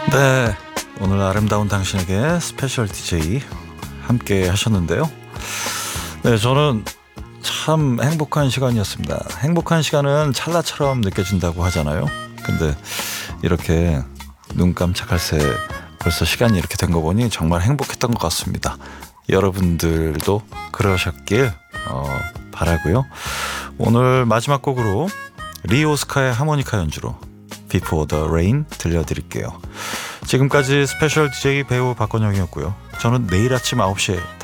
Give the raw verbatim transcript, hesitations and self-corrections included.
네, 오늘 아름다운 당신에게 스페셜 디제이 함께 하셨는데요. 네, 저는 참 행복한 시간이었습니다. 행복한 시간은 찰나처럼 느껴진다고 하잖아요. 근데 이렇게 눈 깜짝할 새 벌써 시간이 이렇게 된 거 보니 정말 행복했던 것 같습니다. 여러분들도 그러셨길 어, 바라고요. 오늘 마지막 곡으로 리오스카의 하모니카 연주로 Before the Rain 들려드릴게요. 지금까지 스페셜 디제이 배우 박건영이었고요. 저는 내일 아침 아홉 시에